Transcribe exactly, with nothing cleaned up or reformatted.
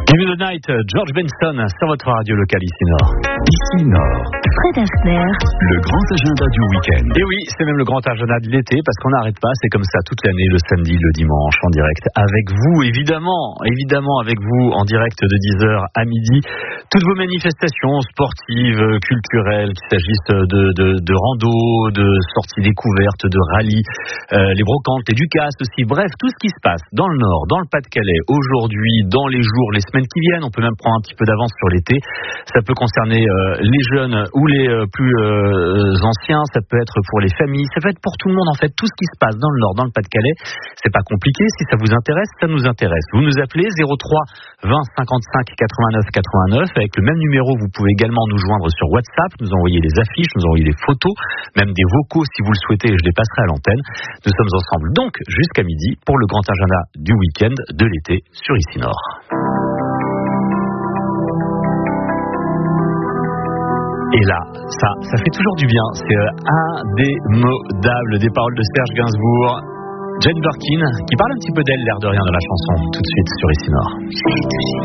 Give me the night, George Benson sur votre radio locale ici Nord. Ici Nord. Fred Hafner. Le grand agenda du week-end. Et oui, c'est même le grand agenda de l'été parce qu'on n'arrête pas, c'est comme ça toute l'année, le samedi, le dimanche en direct avec vous, évidemment, évidemment avec vous en direct de dix heures à midi. Toutes vos manifestations sportives, culturelles, qu'il s'agisse de, de, de rando, de sorties découvertes, de rallyes, euh, les brocantes, les ducasses aussi, bref, tout ce qui se passe dans le Nord, dans le Pas-de-Calais, aujourd'hui, dans les jours, les semaines qui viennent, on peut même prendre un petit peu d'avance sur l'été. Ça peut concerner euh, les jeunes ou les euh, plus euh, anciens, ça peut être pour les familles, ça peut être pour tout le monde en fait, tout ce qui se passe dans le Nord, dans le Pas-de-Calais, c'est pas compliqué, si ça vous intéresse, ça nous intéresse. Vous nous appelez zéro trois vingt cinquante-cinq quatre-vingt-neuf quatre-vingt-neuf, avec le même numéro, vous pouvez également nous joindre sur WhatsApp, nous envoyer des affiches, nous envoyer des photos, même des vocaux si vous le souhaitez, je les passerai à l'antenne. Nous sommes ensemble donc jusqu'à midi pour le grand agenda du week-end de l'été sur Ici Nord. Et là, ça, ça fait toujours du bien. C'est euh, indémodable des paroles de Serge Gainsbourg, Jane Birkin, qui parle un petit peu d'elle, l'air de rien de la chanson, tout de suite sur Ici Nord.